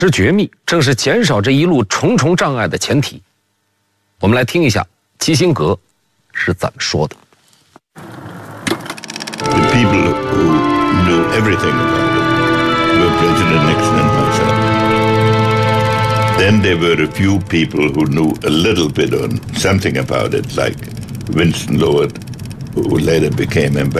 之绝密，正是减少这一路重重障碍的前提。我们来听一下基辛格是怎么说的。 The people who knew everything about it were President Nixon and myself. Then there were a few people who knew a little bit on something about it, like Winston Lord, who later became ambassador